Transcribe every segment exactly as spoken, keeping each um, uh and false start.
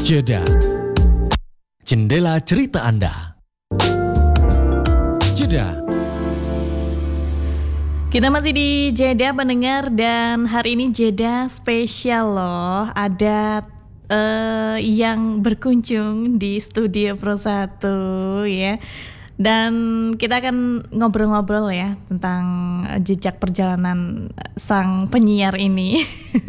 Jeda. Jendela cerita Anda. Jeda. Kita masih di Jeda pendengar, dan hari ini Jeda spesial loh. Ada uh, yang berkunjung di Studio Pro satu ya. Dan kita akan ngobrol-ngobrol ya tentang jejak perjalanan sang penyiar ini.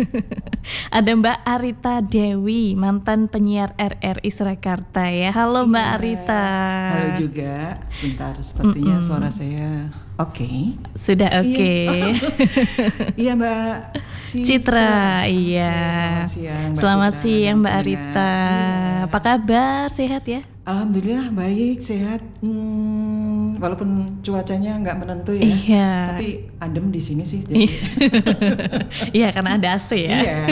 Ada Mbak Arita Dewi, mantan penyiar R R I Surakarta ya. Halo Mbak Iya, Arita. Halo juga. Sebentar, sepertinya Mm-mm. suara saya oke. Okay. Sudah oke. Okay. Iya Mbak Citra. Citra, iya. Selamat siang Mbak Selamat Citra siang dan Mbak pendengar. Arita. Iya. Apa kabar? Sehat ya? Alhamdulillah baik, sehat. Hmm, walaupun cuacanya nggak menentu ya. Iya. Tapi adem di sini sih. Jadi. Iya, karena ada A C ya. Iya.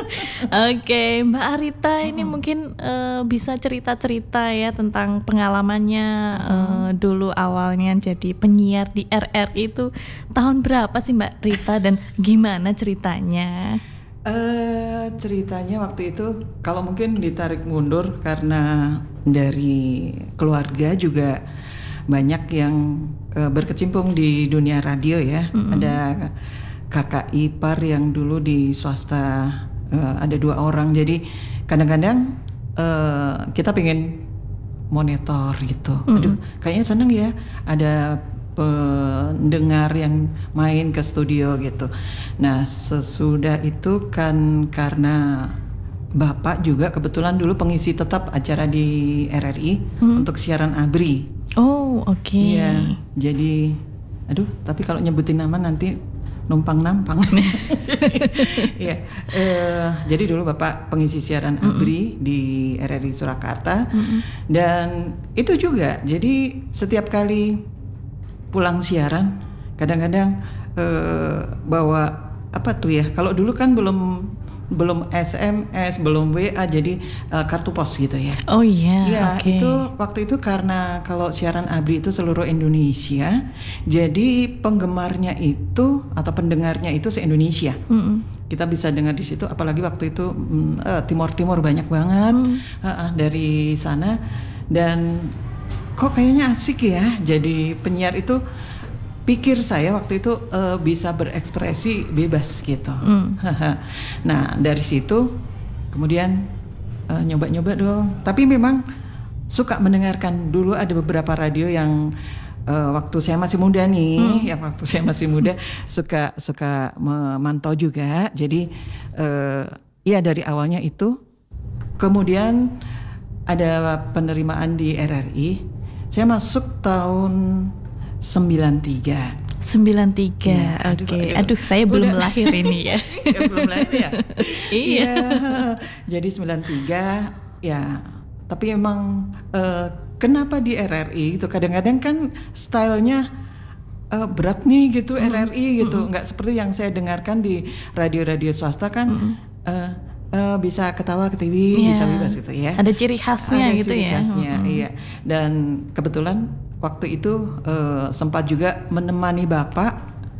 Oke, Mbak Arita ini mungkin uh, bisa cerita-cerita ya tentang pengalamannya uh, dulu awalnya jadi penyiar di R R I itu tahun berapa sih Mbak Rita, dan gimana ceritanya? Uh, ceritanya waktu itu kalau mungkin ditarik mundur karena dari keluarga juga banyak yang uh, berkecimpung di dunia radio ya. Mm-hmm. Ada kakak ipar yang dulu di swasta, uh, ada dua orang, jadi kadang-kadang uh, kita pengen monitor gitu. Mm-hmm. Aduh, kayaknya seneng ya ada pendengar yang main ke studio gitu. Nah sesudah itu kan karena bapak juga kebetulan dulu pengisi tetap acara di R R I hmm. untuk siaran ABRI. Oh oke. Okay. Iya. Jadi, aduh tapi kalau nyebutin nama nanti numpang nampang. Iya. uh, jadi dulu bapak pengisi siaran mm-hmm. ABRI di R R I Surakarta, mm-hmm. dan itu juga. Jadi setiap kali pulang siaran kadang-kadang uh, bawa apa tuh ya, kalau dulu kan belum belum S M S, belum W A, jadi uh, kartu pos gitu ya. Oh iya. Ya okay. Itu waktu itu karena kalau siaran ABRI itu seluruh Indonesia, jadi penggemarnya itu atau pendengarnya itu se-Indonesia. Mm-hmm. Kita bisa dengar di situ, apalagi waktu itu uh, Timur-Timur banyak banget mm. uh, uh, dari sana, dan kok kayaknya asik ya jadi penyiar itu, pikir saya waktu itu uh, bisa berekspresi bebas gitu. Mm. Nah dari situ kemudian uh, nyoba-nyoba dong, tapi memang suka mendengarkan. Dulu ada beberapa radio yang uh, waktu saya masih muda nih, mm. yang waktu saya masih muda suka suka memantau juga. Jadi uh, ya dari awalnya itu, kemudian ada penerimaan di R R I. Saya masuk tahun sembilan tiga. sembilan tiga. Ya, oke. Okay. Aduh, aduh, saya udah, belum lahir ini ya. Ya belum lahir ya. Iya. Ya, jadi sembilan tiga ya. Tapi emang uh, kenapa di R R I itu kadang-kadang kan stylenya uh, berat nih gitu, mm-hmm. R R I gitu. Mm-hmm. Nggak seperti yang saya dengarkan di radio-radio swasta kan. Mm-hmm. uh, Uh, bisa ketawa, ketiwi, yeah. bisa bebas gitu ya. Ada ciri khasnya Ada gitu ciri ya. khasnya, hmm. iya. Dan kebetulan waktu itu uh, sempat juga menemani bapak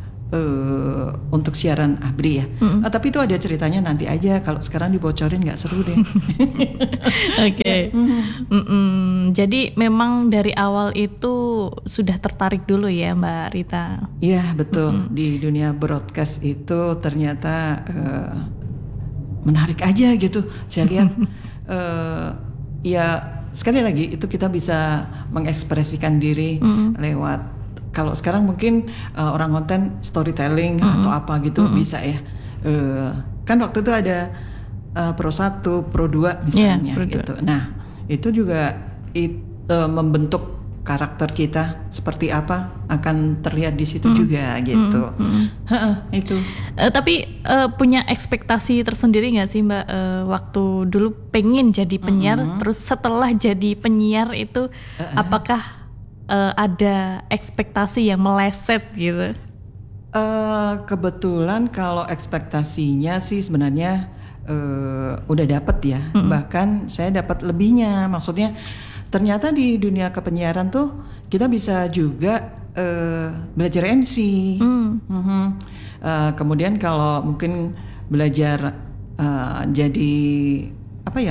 uh, untuk siaran ABRI ya. Hmm. Uh, tapi itu ada ceritanya nanti aja. Kalau sekarang dibocorin nggak seru deh. Oke. Okay. Hmm. Jadi memang dari awal itu sudah tertarik dulu ya Mbak Rita. Iya betul. Hmm. Di dunia broadcast itu ternyata Uh, menarik aja gitu. Saya lihat uh, ya sekali lagi itu kita bisa mengekspresikan diri mm. lewat, kalau sekarang mungkin uh, orang konten storytelling mm. atau apa gitu mm. bisa ya. Uh, kan waktu itu ada uh, Pro satu, Pro dua misalnya yeah, gitu. Nah, itu juga it, uh, membentuk karakter kita seperti apa akan terlihat di situ hmm. juga gitu. Hmm. Hmm. Ha-ha, itu. Uh, tapi uh, punya ekspektasi tersendiri nggak sih Mbak, uh, waktu dulu pengen jadi penyiar, hmm. terus setelah jadi penyiar itu uh-uh. apakah uh, ada ekspektasi yang meleset gitu? Uh, kebetulan kalau ekspektasinya sih sebenarnya uh, udah dapet ya. Hmm. Bahkan saya dapat lebihnya, maksudnya. Ternyata di dunia kepenyiaran tuh kita bisa juga uh, belajar M C. Mm. Mm-hmm. Uh, kemudian kalau mungkin belajar uh, jadi apa ya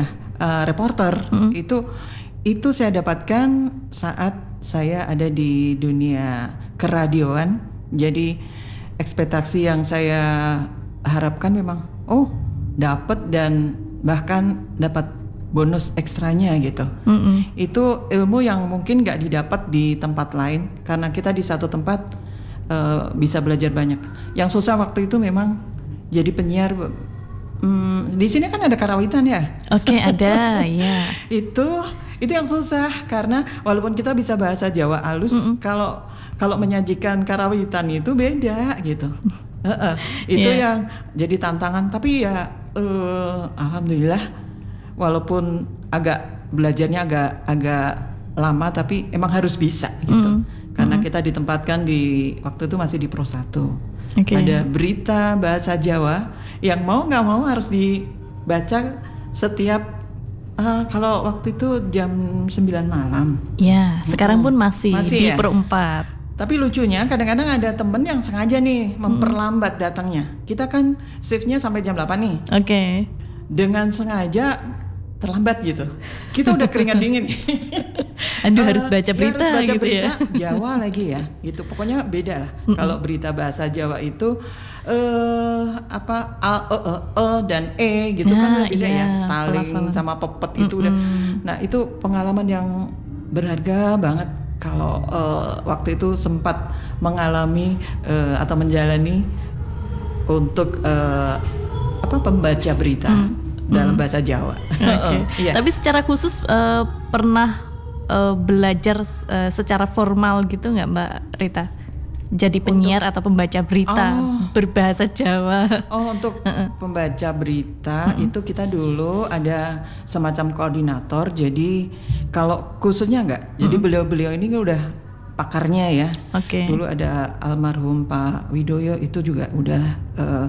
uh, reporter. Mm-hmm. Itu itu saya dapatkan saat saya ada di dunia keradioan. Jadi ekspektasi yang saya harapkan memang oh dapat dan bahkan dapat bonus ekstranya gitu. Mm-hmm. Itu ilmu yang mungkin nggak didapat di tempat lain karena kita di satu tempat uh, bisa belajar banyak. Yang susah waktu itu memang jadi penyiar. Hmm, di sini kan ada karawitan ya. Oke, okay, ada ya. Itu itu yang susah karena walaupun kita bisa bahasa Jawa halus, mm-hmm. kalau kalau menyajikan karawitan itu beda gitu. uh-uh. Itu yeah. yang jadi tantangan. Tapi ya uh, alhamdulillah. Walaupun agak belajarnya agak agak lama tapi emang harus bisa gitu. Mm. Karena mm. kita ditempatkan di waktu itu masih di Pro satu. Okay. Ada berita bahasa Jawa yang mau nggak mau harus dibaca setiap uh, kalau waktu itu jam sembilan malam. Ya, sekarang pun masih, masih di ya? Pro empat. Tapi lucunya kadang-kadang ada temen yang sengaja nih memperlambat mm. datangnya. Kita kan shiftnya sampai jam delapan nih. Oke. Okay. Dengan sengaja terlambat gitu. Kita udah keringat dingin. Aduh uh, harus baca berita ya, harus baca gitu berita ya. Jawa lagi ya. Gitu. Pokoknya beda lah. Mm-mm. Kalau berita bahasa Jawa itu uh, apa a e e, e dan e gitu nah, kan beda iya, ya. Taling pelafalan. Sama pepet itu udah. Nah, itu pengalaman yang berharga banget kalau uh, waktu itu sempat mengalami uh, atau menjalani untuk uh, apa pembaca berita. Mm. Dalam bahasa Jawa. Okay. yeah. Tapi secara khusus uh, pernah uh, belajar uh, secara formal gitu nggak Mbak Rita? Jadi penyiar untuk, atau pembaca berita oh, berbahasa Jawa? Oh untuk uh-uh. pembaca berita uh-uh. itu kita dulu ada semacam koordinator. Jadi kalau khususnya nggak. Jadi uh-uh. beliau-beliau ini kan udah pakarnya ya. Okay. Dulu ada almarhum Pak Widoyo itu juga udah uh,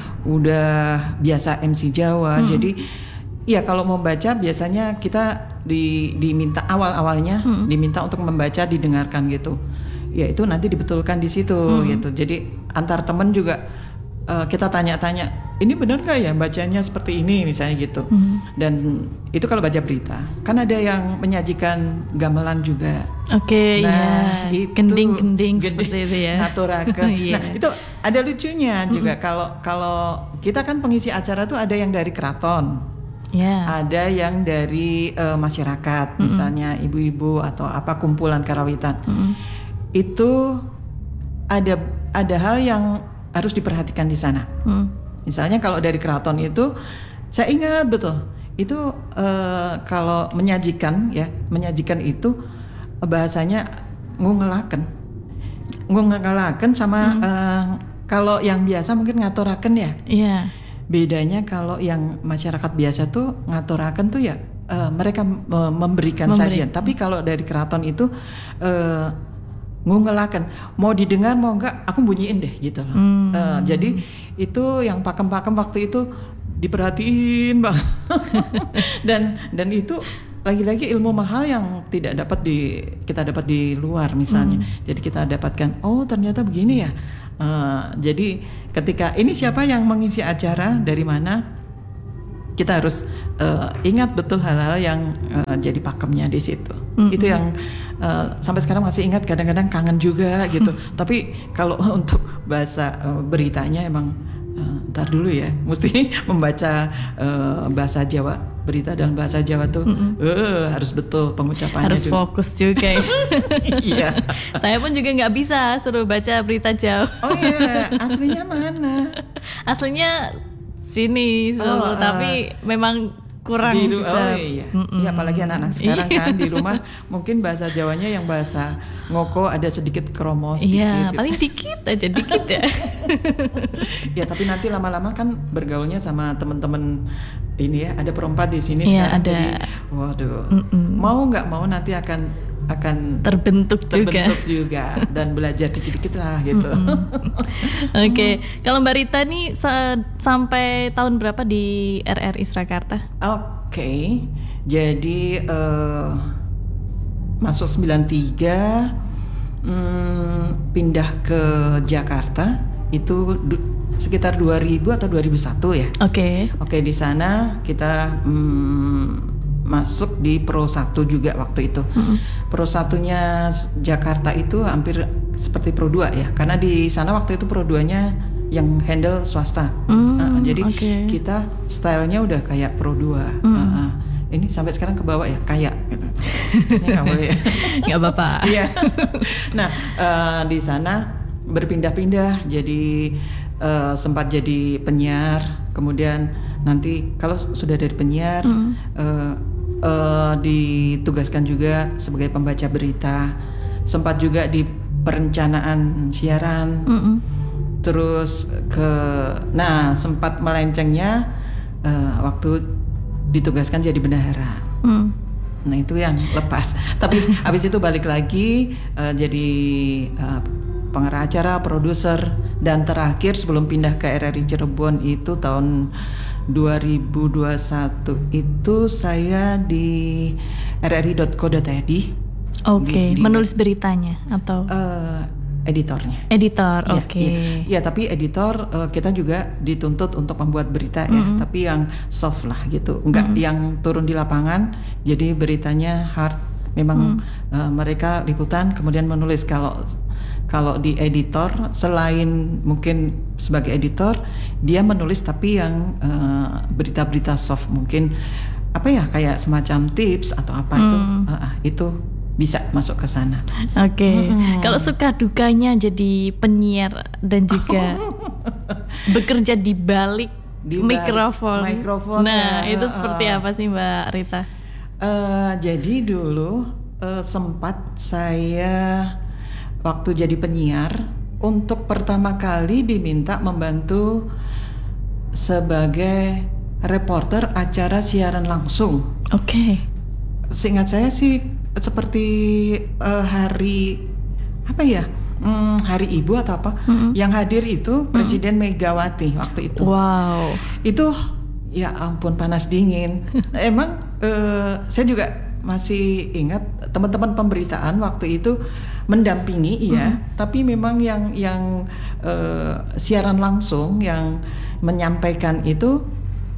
udah biasa M C Jawa. Hmm. Jadi ya kalau mau baca biasanya kita di, diminta awal-awalnya hmm. diminta untuk membaca didengarkan gitu. Ya itu nanti dibetulkan di situ hmm. gitu. Jadi antar teman juga uh, kita tanya-tanya, ini benar nggak ya bacanya seperti ini misalnya gitu. Hmm. Dan itu kalau baca berita. Kan ada yang menyajikan gamelan juga. Oke, okay, nah, iya. Gending-gending seperti itu ya. Naturaken. yeah. Nah, itu ada lucunya juga kalau mm-hmm. kalau kita kan pengisi acara tuh ada yang dari keraton. Yeah. Ada yang dari uh, masyarakat, mm-hmm. misalnya ibu-ibu atau apa kumpulan karawitan. Mm-hmm. Itu ada ada hal yang harus diperhatikan di sana. Mm. Misalnya kalau dari keraton itu saya ingat betul. Itu uh, kalau menyajikan ya, menyajikan itu bahasanya ngungelaken. Ngungelaken sama hmm. uh, kalau yang biasa mungkin ngaturaken ya. Iya. Yeah. Bedanya kalau yang masyarakat biasa tuh ngaturaken tuh ya uh, mereka uh, memberikan Memberi. sajian. Tapi kalau dari keraton itu uh, ngungelaken. Mau didengar mau enggak aku bunyiin deh gitu loh. Hmm. Uh, jadi itu yang pakem-pakem waktu itu diperhatiin bang. dan dan itu lagi-lagi ilmu mahal yang tidak dapat di kita dapat di luar misalnya. Hmm. Jadi kita dapatkan oh ternyata begini ya. Uh, jadi ketika ini siapa yang mengisi acara dari mana kita harus uh, ingat betul hal-hal yang uh, jadi pakemnya di situ. Hmm. Itu yang uh, sampai sekarang masih ingat kadang-kadang kangen juga gitu. Tapi kalau untuk bahasa uh, beritanya emang uh, ntar dulu ya mesti membaca uh, bahasa Jawa. Berita dalam bahasa Jawa tuh uh, harus betul pengucapannya harus dulu. Fokus juga ya. Iya. Saya pun juga nggak bisa suruh baca berita Jawa. Oh iya, aslinya mana? Aslinya sini Solo, oh, uh, tapi memang kurang di, bisa. Oh iya. Iya, apalagi anak-anak sekarang kan di rumah mungkin bahasa Jawanya yang bahasa ngoko ada sedikit kromo sedikit. Iya, gitu. paling dikit aja dikit ya. Ya, tapi nanti lama-lama kan bergaulnya sama teman-teman ini ya, ada perempat di sini ya, sekarang ada. Jadi waduh. Mm-mm. Mau nggak mau nanti akan akan terbentuk, terbentuk juga. juga dan belajar dikit-dikit lah gitu. Oke, okay. Kalau Mbak Rita nih sa- sampai tahun berapa di R R I Surakarta? Oke, okay. Jadi uh, masuk sembilan tiga hmm, pindah ke Jakarta itu du- sekitar dua ribu atau dua ribu satu ya. Oke. Okay. Oke, okay, di sana kita hmm, masuk di Pro satu juga waktu itu. Mm-hmm. Pro satunya Jakarta itu hampir seperti Pro dua ya, karena di sana waktu itu Pro dua-nya yang handle swasta. Mm, uh, jadi okay. kita stylenya udah kayak Pro dua. Mm. Uh, uh. Ini sampai sekarang ke bawah ya, kayak gitu. Nggak boleh ya. Nggak apa-apa. Iya. Nah, uh, di sana berpindah-pindah, jadi uh, sempat jadi penyiar, kemudian nanti kalau sudah dari penyiar mm. uh, uh, ditugaskan juga sebagai pembaca berita, sempat juga di perencanaan siaran, mm-mm. terus ke, nah sempat melencengnya uh, waktu ditugaskan jadi bendahara. Mm. Nah itu yang lepas, tapi habis itu balik lagi uh, jadi uh, pengarah acara, produser, dan terakhir sebelum pindah ke R R I Cirebon itu tahun dua ribu dua puluh satu itu saya di r r i dot co dot i d. Oke, okay. Menulis beritanya atau uh, editornya. Editor, ya, oke. Okay. Iya, ya, tapi editor uh, kita juga dituntut untuk membuat berita ya, mm-hmm. tapi yang soft lah gitu, enggak mm-hmm. yang turun di lapangan. Jadi beritanya hard, memang mm. uh, mereka liputan kemudian menulis. Kalau kalau di editor selain mungkin sebagai editor dia menulis tapi yang uh, berita-berita soft, mungkin apa ya kayak semacam tips atau apa mm. itu uh, itu bisa masuk ke sana. Oke. Okay. Mm-hmm. Kalau suka dukanya jadi penyiar dan juga bekerja di balik di mikrofon. mikrofon. Nah, ya. itu seperti apa sih Mbak Rita? Uh, jadi dulu uh, sempat saya waktu jadi penyiar untuk pertama kali diminta membantu sebagai reporter acara siaran langsung. Oke. Okay. Seingat saya sih seperti uh, hari apa ya hmm, hari ibu atau apa, mm-hmm. yang hadir itu Presiden mm-hmm. Megawati waktu itu. Wow, itu ya ampun panas dingin. Emang uh, saya juga masih ingat teman-teman pemberitaan waktu itu mendampingi iya, mm-hmm. tapi memang yang yang uh, siaran langsung yang menyampaikan itu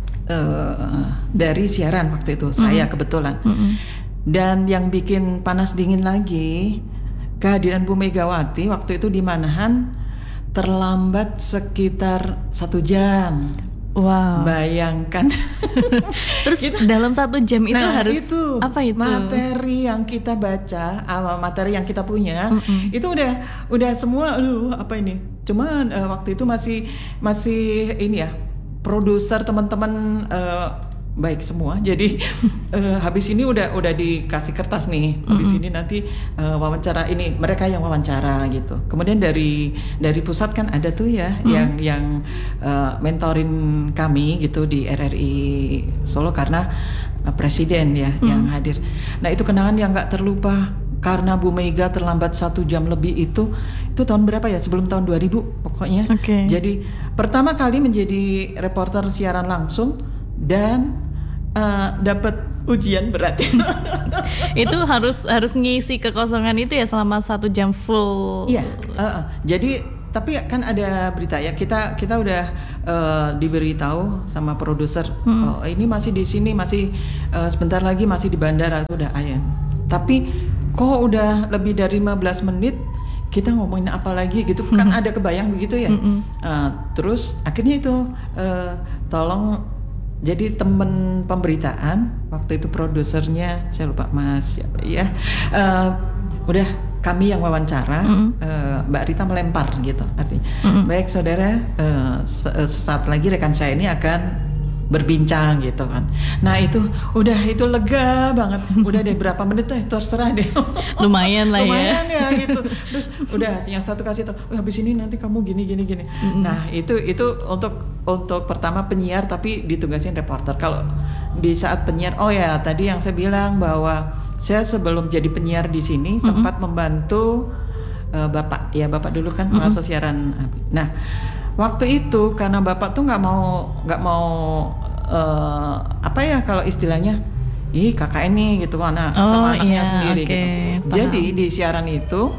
uh, dari siaran waktu itu mm-hmm. saya kebetulan. Mm-hmm. Dan yang bikin panas dingin lagi, kehadiran Bu Megawati waktu itu di Manahan terlambat sekitar satu jam. Wow. Bayangkan. Terus kita, dalam satu jam itu nah, harus itu, apa itu? Materi yang kita baca, uh, materi yang kita punya, mm-mm. itu udah udah semua. Aduh, apa ini? Cuman uh, waktu itu masih masih ini ya, produser teman-teman. Uh, baik semua, jadi uh, habis ini udah udah dikasih kertas nih, habis mm-hmm. ini nanti uh, wawancara ini mereka yang wawancara gitu. Kemudian dari dari pusat kan ada tuh ya mm-hmm. yang yang uh, mentorin kami gitu di R R I Solo karena uh, presiden ya mm-hmm. yang hadir. Nah itu kenangan yang nggak terlupa karena Bu Mega terlambat satu jam lebih itu itu tahun berapa ya, sebelum tahun dua ribu pokoknya. Okay. Jadi pertama kali menjadi reporter siaran langsung dan Uh, dapat ujian berat. Itu harus harus ngisi kekosongan itu ya selama satu jam full. Iya. Uh, uh. Jadi tapi kan ada berita ya, kita kita udah uh, diberitahu sama produser, hmm. oh, ini masih di sini, masih uh, sebentar lagi masih di bandara, udah ayam. Tapi kok udah lebih dari lima belas menit kita ngomongin apa lagi gitu, kan ada kebayang begitu ya. Uh, terus akhirnya itu uh, tolong. Jadi temen pemberitaan waktu itu produsernya saya lupa Mas siapa ya, uh, udah kami yang wawancara, mm-hmm. uh, Mbak Rita melempar gitu artinya. Mm-hmm. Baik saudara, uh, sesaat lagi rekan saya ini akan berbincang gitu kan. Nah itu udah itu lega banget. Udah deh berapa menit deh terserah deh. Lumayan lah Lumayan ya. ya gitu. Terus udah yang satu kasih tahu, oh, habis ini nanti kamu gini gini gini. Mm-hmm. Nah itu itu untuk untuk pertama penyiar tapi ditugasin reporter. Kalau di saat penyiar, oh ya tadi yang saya bilang bahwa saya sebelum jadi penyiar di sini mm-hmm. sempat membantu uh, bapak ya bapak dulu kan mm-hmm. pengasuh siaran. Nah waktu itu karena bapak tuh nggak mau nggak mau uh, apa ya kalau istilahnya, ih kakak ini gitu anak oh, sama anaknya iya, sendiri okay, gitu. Paham. Jadi di siaran itu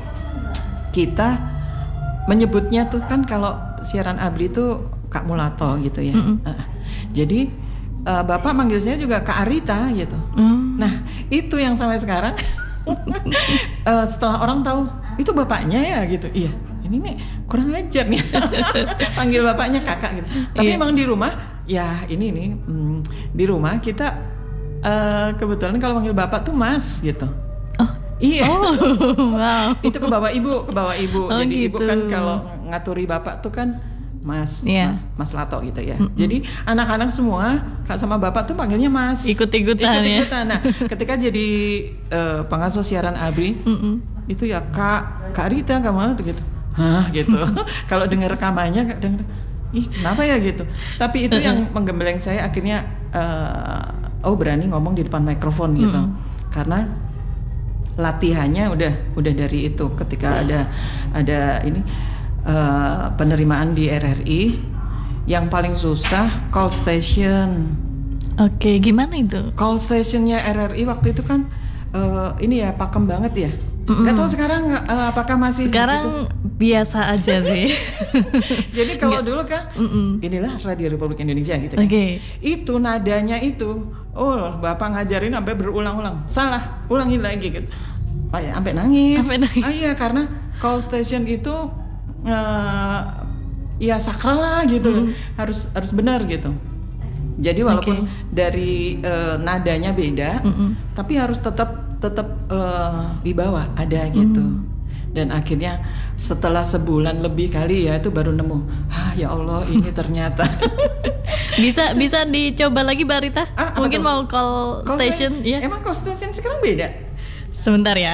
kita menyebutnya tuh kan kalau siaran ABRI itu Kak Mulato gitu ya. Mm-hmm. Uh, jadi uh, bapak manggil saya juga Kak Arita gitu. Hmm. Nah itu yang sampai sekarang uh, setelah orang tahu itu bapaknya ya gitu. Iya. Ini nih kurang ajar nih panggil bapaknya kakak gitu. Tapi yeah. emang di rumah ya ini nih hmm, di rumah kita uh, kebetulan kalau panggil bapak tuh mas gitu. Oh iya. Oh, wow. Itu ke bawa ibu, ke bawa ibu. Oh, jadi gitu. Ibu kan kalau ngaturi bapak tuh kan mas, yeah. mas, mas Lato gitu ya. Mm-hmm. Jadi anak-anak semua kak sama bapak tuh panggilnya mas. Ikut-ikutan, Ikut-ikutan. ya. Nah ketika jadi uh, pengasuh siaran A B R I mm-hmm. itu ya kak Kak Rita kamu tuh gitu. Hah gitu. Kalau dengar rekamannya denger, ih kenapa ya gitu. Tapi itu yang menggembleng saya akhirnya uh, oh berani ngomong di depan mikrofon gitu. Mm. Karena latihannya udah udah dari itu ketika ada ada ini uh, penerimaan di R R I yang paling susah call station. Oke, gimana itu? Call stationnya R R I waktu itu kan uh, ini ya pakem banget ya. Mm-mm. Gak tahu sekarang uh, apakah masih sekarang begitu? Biasa aja sih. Jadi kalau dulu kan Mm-mm. inilah Radio Republik Indonesia gitu. Oke. Okay. Itu nadanya itu, oh bapak ngajarin sampai berulang-ulang, salah, ulangin lagi gitu. Oh, ya, sampai nangis. Sampai nangis. Ah iya karena call station itu uh, ya sakral lah gitu, mm. harus harus benar gitu. Jadi walaupun okay. dari uh, nadanya beda, Mm-mm. tapi harus tetap tetap uh, di bawah ada gitu. Mm. Dan akhirnya setelah sebulan lebih kali ya itu baru nemu, ah ya Allah ini ternyata. bisa bisa dicoba lagi Mbak Rita? Ah, mungkin mau call, call station ya? Emang call station sekarang beda? Sebentar ya.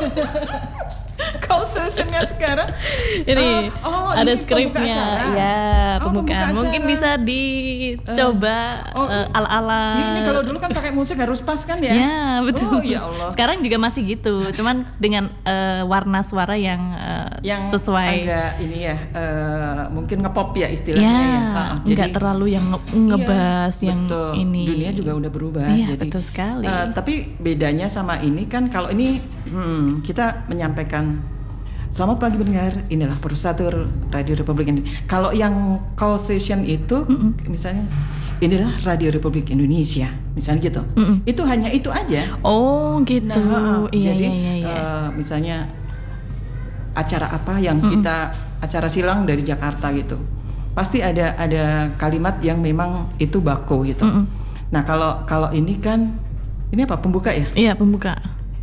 Call stationnya sekarang ini uh, oh, ada ini skripnya ya oh, pembukaan mungkin bisa dicoba uh, oh, uh, ala-ala ini kalau dulu kan pakai musik harus pas kan ya ya betul. Oh ya Allah, sekarang juga masih gitu cuman dengan uh, warna suara yang, uh, yang sesuai agak ini ya uh, mungkin ngepop ya istilahnya ya, ya uh, nggak jadi, terlalu yang nge- ngebas iya, yang betul. ini Dunia juga udah berubah iya, jadi betul sekali. Uh, tapi bedanya sama ini kan kalau ini hmm, kita menyampaikan selamat pagi pendengar, inilah Prosatur Radio Republik Indonesia. Kalau yang call station itu, Mm-mm. misalnya inilah Radio Republik Indonesia, misalnya gitu. Mm-mm. Itu hanya itu aja. Oh gitu. Nah, iya, jadi iya, iya. Uh, misalnya acara apa yang Mm-mm. kita acara silang dari Jakarta gitu, pasti ada ada kalimat yang memang itu bako gitu. Mm-mm. Nah kalau kalau ini kan ini apa pembuka ya? Iya pembuka.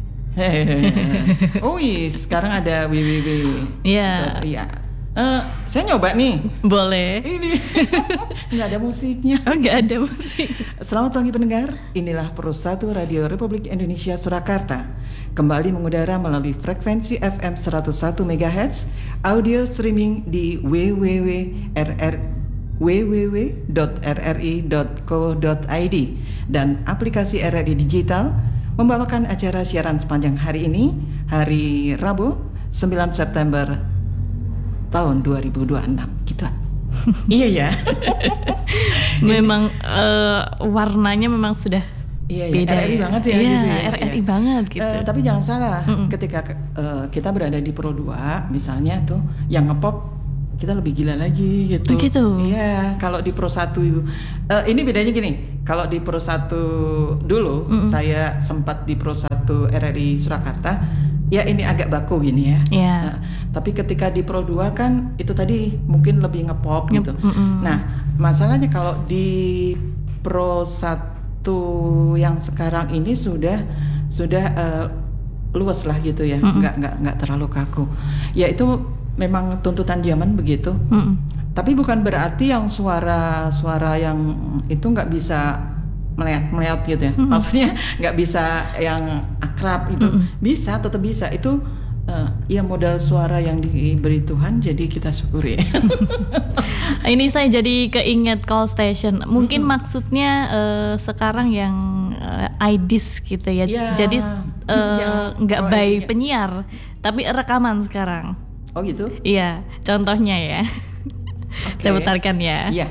Oh iya, sekarang ada W W W. Iya. Iya. Uh, saya nyoba nih. Boleh. Ini nggak ada musiknya. Oh nggak ada musik. Selamat pagi pendengar. Inilah Prosatu Radio Republik Indonesia Surakarta. Kembali mengudara melalui frekuensi F M seratus satu megahertz, audio streaming di w w w titik r r w w w titik r r i titik co titik i d dan aplikasi R R I Digital. Membawakan acara siaran sepanjang hari ini, hari Rabu sembilan September tahun dua ribu dua puluh enam. Gitu. Iya ya. Memang uh, warnanya memang sudah iya, beda iya, R R I ya. banget ya, iya, gitu ya. R R I iya. banget gitu. Uh, tapi jangan salah, Mm-mm. ketika uh, kita berada di Pro dua misalnya tuh yang ngepop kita lebih gila lagi gitu. Begitu. Iya, kalau di Pro satu uh, ini bedanya gini. Kalau di Pro satu dulu Mm-mm. saya sempat di Pro satu R R I Surakarta, ya ini agak baku gini ya. Yeah. Nah, tapi ketika di Pro dua kan itu tadi mungkin lebih ngepop gitu. Mm-mm. Nah, masalahnya kalau di Pro satu yang sekarang ini sudah sudah uh, luas lah gitu ya. Mm-mm. Nggak nggak nggak terlalu kaku. Ya itu memang tuntutan zaman begitu. Mm-mm. Tapi bukan berarti yang suara-suara yang itu nggak bisa meleot-meleot gitu ya. Mm-hmm. Maksudnya nggak bisa yang akrab itu. Mm-hmm. Bisa, tetap bisa. Itu uh, ya modal suara yang diberi Tuhan, jadi kita syukuri. Ini saya jadi keinget call station. Mungkin mm-hmm. maksudnya uh, sekarang yang uh, I D I S gitu ya. Ya jadi uh, nggak ya, by penyiar, tapi rekaman sekarang. Oh gitu? Iya, contohnya ya. Okay. Saya putarkan ya. Iya.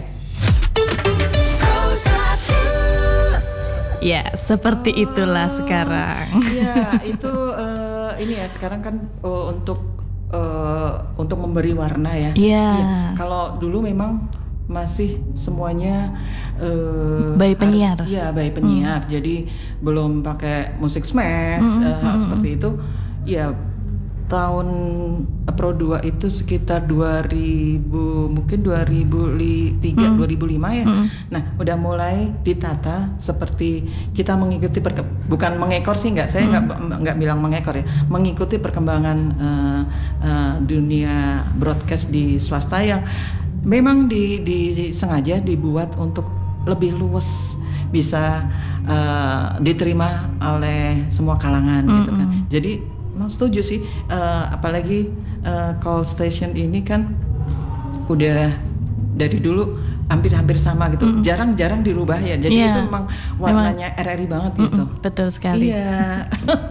Ya, seperti oh, itulah sekarang. Iya, itu uh, ini ya sekarang kan uh, untuk uh, untuk memberi warna ya. Iya. Yeah. Kalau dulu memang masih semuanya uh, by penyiar. Iya, by penyiar. Hmm. Jadi belum pakai musik smash hmm, uh, hmm, seperti itu. Ya tahun Pro dua itu sekitar dua ribu, mungkin dua ribu tiga, hmm. dua ribu lima ya. Hmm. Nah, udah mulai ditata seperti kita mengikuti perke- bukan mengekor sih, nggak, saya nggak hmm. nggak bilang mengekor ya, mengikuti perkembangan uh, uh, dunia broadcast di swasta yang memang di, di sengaja dibuat untuk lebih luas, bisa uh, diterima oleh semua kalangan hmm. gitu kan. Jadi no, setuju sih, uh, apalagi uh, call station ini kan udah dari dulu hampir-hampir sama gitu, mm-hmm. jarang-jarang dirubah ya, jadi yeah. itu memang warnanya memang R R I banget gitu. Mm-hmm. Betul sekali. Iya.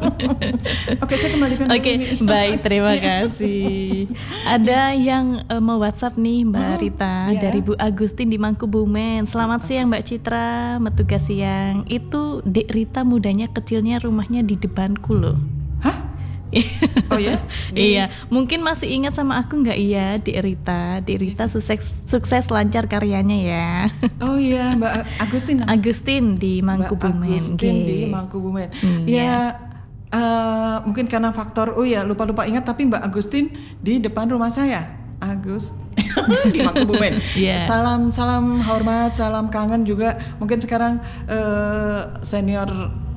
Oke, saya kembalikan. Oke, okay, baik, terima kasih. Ada yang uh, mau WhatsApp nih Mbak oh, Rita yeah. dari Bu Agustin di Mangkubumen. Selamat siang Mbak Citra, metugas siang. Itu Dek Rita mudanya kecilnya rumahnya di depanku loh. Hah? Oh ya? Iya, mungkin masih ingat sama aku nggak? Iya, Dik Rita, Dik Rita sukses sukses lancar karyanya ya. Oh iya, Mbak Agustin. Agustin di Mangkubumen. Agustin okay. di Mangkubumen. Hmm, ya, ya. Uh, mungkin karena faktor, oh ya lupa-lupa ingat, tapi Mbak Agustin di depan rumah saya. Agus di Mangkubumen. Yeah. Salam salam hormat, salam kangen juga. Mungkin sekarang uh, senior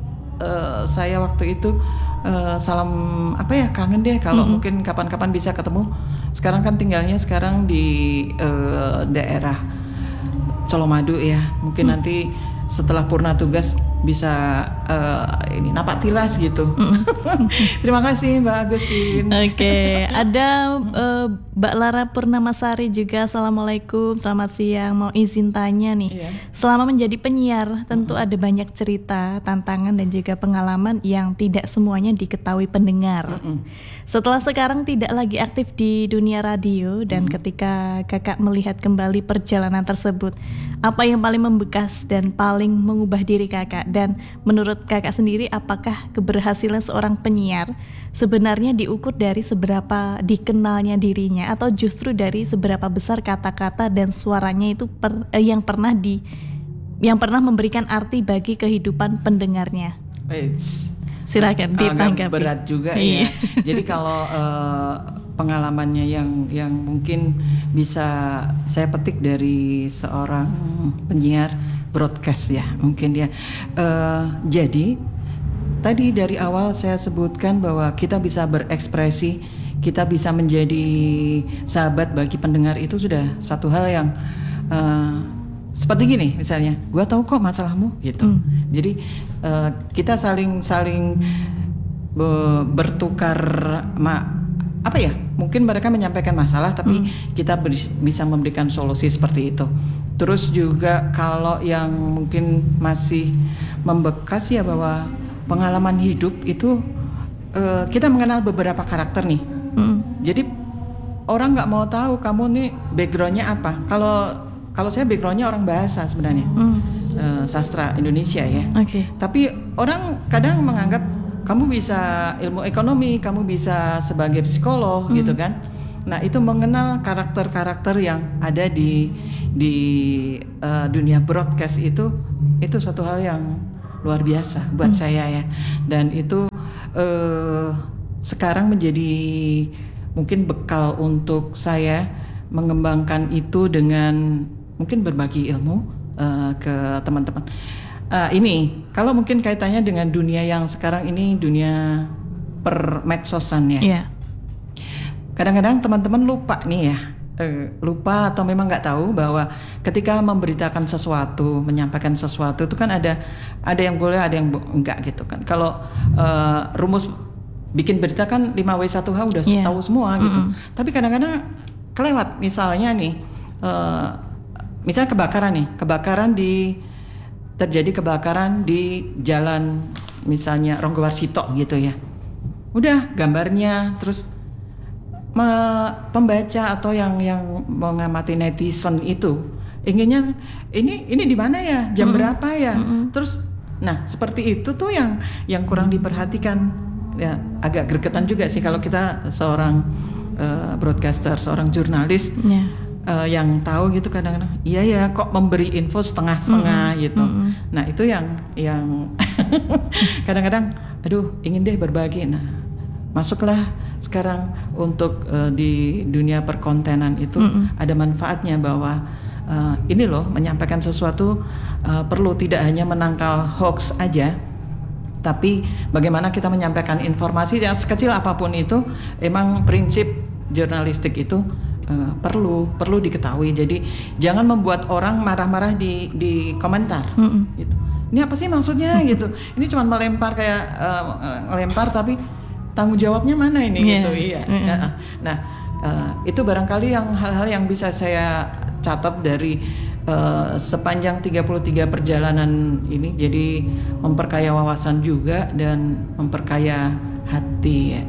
uh, saya waktu itu. Uh, salam apa ya, kangen deh kalau mm-hmm. mungkin kapan-kapan bisa ketemu. Sekarang kan tinggalnya sekarang di uh, daerah Colomadu ya. Mungkin mm. nanti setelah purna tugas bisa uh, ini napak tilas gitu. Mm. Terima kasih Mbak Agustin. Oke, okay. Ada uh, Mbak Lara Purnamasari juga. Assalamualaikum, selamat siang. Mau izin tanya nih. Yeah. Selama menjadi penyiar, tentu mm-hmm. ada banyak cerita, tantangan dan juga pengalaman yang tidak semuanya diketahui pendengar. Mm-hmm. Setelah sekarang tidak lagi aktif di dunia radio dan mm-hmm. ketika kakak melihat kembali perjalanan tersebut, apa yang paling membekas dan paling mengubah diri kakak? Dan menurut kakak sendiri, apakah keberhasilan seorang penyiar sebenarnya diukur dari seberapa dikenalnya dirinya, atau justru dari seberapa besar kata-kata dan suaranya itu per, eh, yang pernah di yang pernah memberikan arti bagi kehidupan pendengarnya? It's, Silakan ditanggapi. Agak berat juga ya. Jadi kalau uh, pengalamannya yang yang mungkin bisa saya petik dari seorang penyiar broadcast ya, mungkin ya. Uh, jadi tadi dari awal saya sebutkan bahwa kita bisa berekspresi, kita bisa menjadi sahabat bagi pendengar, itu sudah satu hal yang uh, seperti gini misalnya, gue tahu kok masalahmu gitu. Mm. Jadi uh, kita saling saling be- bertukar ma- apa ya? Mungkin mereka menyampaikan masalah, tapi mm. kita ber- bisa memberikan solusi seperti itu. Terus juga kalau yang mungkin masih membekas ya, bahwa pengalaman hidup itu uh, kita mengenal beberapa karakter nih. Mm. Jadi orang nggak mau tahu kamu nih backgroundnya apa. Kalau kalau saya backgroundnya orang bahasa sebenarnya, mm. uh, sastra Indonesia ya. Okay. Tapi orang kadang menganggap kamu bisa ilmu ekonomi, kamu bisa sebagai psikolog mm. gitu kan. Nah, itu mengenal karakter-karakter yang ada di di uh, dunia broadcast itu itu suatu hal yang luar biasa buat hmm. saya ya. Dan itu uh, sekarang menjadi mungkin bekal untuk saya mengembangkan itu dengan mungkin berbagi ilmu uh, ke teman-teman. Uh, ini kalau mungkin kaitannya dengan dunia yang sekarang ini, dunia per medsosan ya. Yeah. Kadang-kadang teman-teman lupa nih ya, eh, lupa atau memang nggak tahu bahwa ketika memberitakan sesuatu, menyampaikan sesuatu itu kan ada ada yang boleh, ada yang enggak gitu kan. Kalau eh, rumus bikin berita kan lima W satu H udah yeah. tahu semua gitu. Mm-hmm. Tapi kadang-kadang kelewat, misalnya nih, eh, misalnya kebakaran nih, kebakaran di terjadi kebakaran di jalan misalnya Ronggowarsito gitu ya. Udah gambarnya, terus pembaca atau yang yang mengamati netizen itu inginnya ini ini di mana ya, jam mm-hmm. berapa ya, mm-hmm. terus nah seperti itu tuh yang yang kurang diperhatikan ya. Agak gregetan juga sih kalau kita seorang uh, broadcaster, seorang jurnalis yeah. uh, yang tahu gitu kadang-kadang iya ya kok memberi info setengah-setengah mm-hmm. gitu. Mm-hmm. Nah itu yang yang kadang-kadang aduh ingin deh berbagi. Nah masuklah sekarang untuk uh, di dunia perkontenan itu mm-hmm. ada manfaatnya bahwa uh, ini loh menyampaikan sesuatu uh, perlu tidak hanya menangkal hoax aja, tapi bagaimana kita menyampaikan informasi yang sekecil apapun itu. Emang prinsip jurnalistik itu uh, perlu perlu diketahui. Jadi jangan membuat orang marah-marah di di komentar. Mm-hmm. Gitu. Ini apa sih maksudnya gitu? Ini cuma melempar kayak uh, melempar tapi tanggung jawabnya mana ini yeah. gitu iya. Mm-hmm. Nah, nah uh, itu barangkali yang hal-hal yang bisa saya catat dari uh, sepanjang tiga puluh tiga perjalanan ini. Jadi memperkaya wawasan juga dan memperkaya hati ya.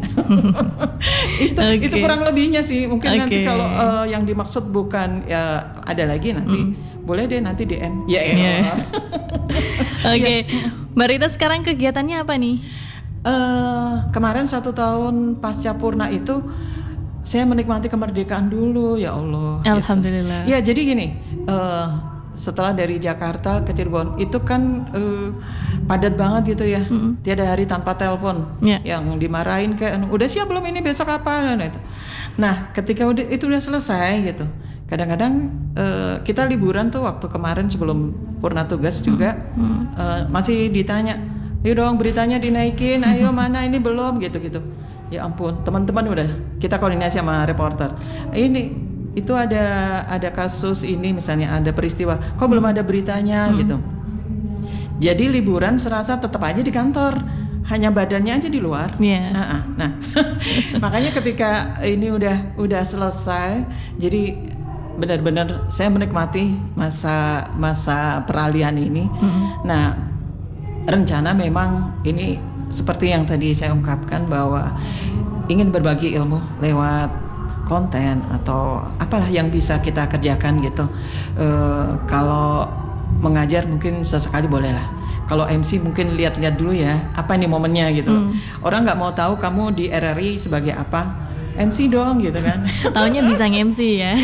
itu okay. itu kurang lebihnya sih. Mungkin okay. nanti kalau uh, yang dimaksud bukan ya ada lagi nanti mm. boleh deh nanti D M. Ya ya. Yeah. Oke. Okay. Mbak Rita sekarang kegiatannya apa nih? Uh, kemarin satu tahun pasca purna itu saya menikmati kemerdekaan dulu ya Allah. Alhamdulillah. Gitu. Ya jadi gini, uh, setelah dari Jakarta ke Cirebon itu kan uh, padat banget gitu ya, mm-hmm. tiada hari tanpa telepon, yeah. yang dimarahin kayak udah siap belum ini besok apa nah, itu. Nah ketika udah itu udah selesai gitu, kadang-kadang uh, kita liburan tuh waktu kemarin sebelum purna tugas juga mm-hmm. uh, masih ditanya. Ayo dong beritanya dinaikin, ayo mana ini belum gitu-gitu. Ya ampun, teman-teman udah kita koordinasi sama reporter. Ini itu ada ada kasus ini misalnya ada peristiwa, kok belum ada beritanya hmm. gitu. Jadi liburan serasa tetap aja di kantor, hanya badannya aja di luar. Yeah. Nah, nah. makanya ketika ini udah udah selesai, jadi benar-benar saya menikmati masa masa peralihan ini. Hmm. Nah. Rencana memang ini seperti yang tadi saya ungkapkan bahwa ingin berbagi ilmu lewat konten atau apalah yang bisa kita kerjakan gitu. E, kalau mengajar mungkin sesekali boleh lah. Kalau M C mungkin lihat-lihat dulu ya apa nih momennya gitu. Hmm. Orang nggak mau tahu kamu di R R I sebagai apa. M C dong gitu kan. Taunya bisa nge-M C ya.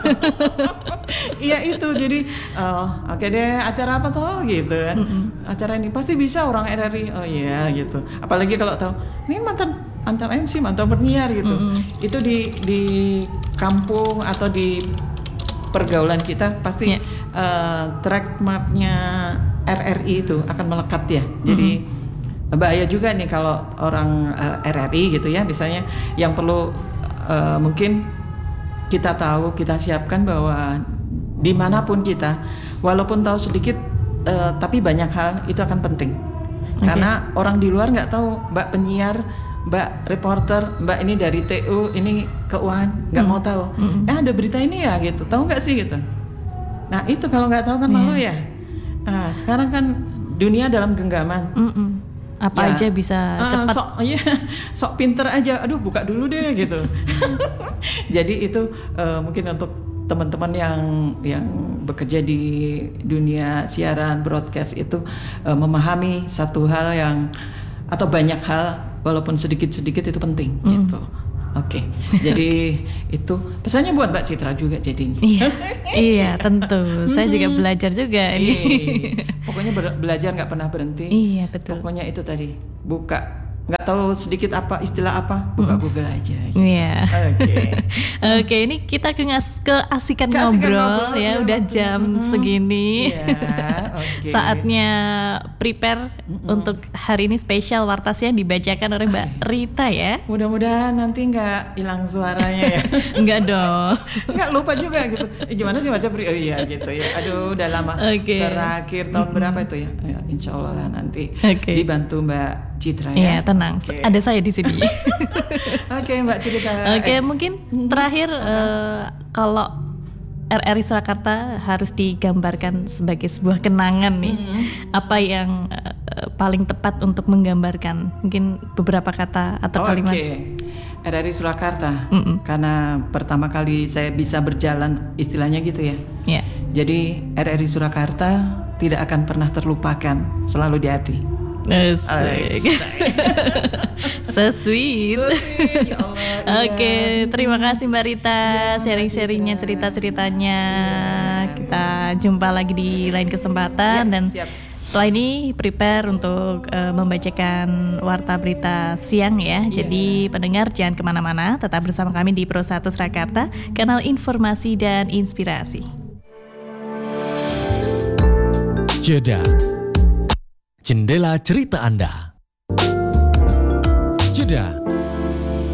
Iya itu jadi uh, oke okay deh acara apa toh gitu kan. Mm-hmm. Acara ini pasti bisa orang R R I. Oh iya gitu. Apalagi kalau tahu ini mantan mantan M C, mantan penyiar gitu. Mm-hmm. Itu di di kampung atau di pergaulan kita pasti yeah. uh, trademarknya R R I itu akan melekat ya. Jadi mm-hmm. bahaya juga nih kalau orang uh, R R I gitu ya misalnya yang perlu uh, mungkin kita tahu kita siapkan bahwa dimanapun kita walaupun tahu sedikit uh, tapi banyak hal itu akan penting okay. karena orang di luar nggak tahu mbak penyiar, mbak reporter, mbak ini dari T U ini keuangan nggak mm. mau tahu mm. eh ada berita ini ya gitu tahu nggak sih gitu. Nah itu kalau nggak tahu kan yeah. malu ya. Nah sekarang kan dunia dalam genggaman. Mm-mm. Apa ya, aja bisa uh, cepat. Sok, iya, sok pinter aja. Aduh, buka dulu deh gitu. Jadi itu uh, mungkin untuk teman-teman yang yang bekerja di dunia siaran broadcast itu uh, memahami satu hal yang atau banyak hal walaupun sedikit-sedikit itu penting mm. gitu. Oke, okay. Jadi itu pesannya buat Mbak Citra juga jadinya. Iya, iya tentu. Saya juga belajar juga ini. Iya, pokoknya ber- belajar nggak pernah berhenti. Iya betul. Pokoknya itu tadi buka. Nggak tahu sedikit apa istilah apa buka mm. Google aja gitu. Iya. Oke. Okay. Oke okay, ini kita ke keasikan ngobrol, ngobrol ya, ya udah betul. Jam mm-hmm. segini. Yeah, okay. Saatnya prepare mm-hmm. untuk hari ini spesial Warta Siang dibacakan oleh Mbak Rita ya. Mudah-mudahan nanti nggak hilang suaranya ya. Enggak dong. Nggak lupa juga gitu. Eh, gimana sih baca pri? Oh iya gitu ya. Aduh udah lama. Okay. Terakhir tahun mm-hmm. berapa itu ya? Ya insya Allah lah nanti okay. dibantu Mbak Citra ya. Iya tenang, okay. Ada saya di sini. Oke okay, Mbak Citra. Oke okay, eh. mungkin terakhir uh-huh. uh, kalau R R I Surakarta harus digambarkan sebagai sebuah kenangan nih, uh-huh. apa yang uh, paling tepat untuk menggambarkan? Mungkin beberapa kata atau oh, kalimat. Oke. Okay. R R I Surakarta, uh-uh. karena pertama kali saya bisa berjalan istilahnya gitu ya. Yeah. Jadi R R I Surakarta tidak akan pernah terlupakan, selalu di hati. Asik. So sweet. So sweet, ya Allah, iya. Oke, terima kasih Mbak Rita Iya, sharing-sharingnya, Mbak Citra. cerita-ceritanya. Iya. Kita jumpa lagi di lain kesempatan Ya, dan siap. setelah ini prepare untuk uh, membacakan warta berita siang ya. Iya. Jadi pendengar jangan kemana-mana, tetap bersama kami di Pro satu Surakarta, kanal informasi dan inspirasi. Jeda. Jendela cerita Anda. Jeda.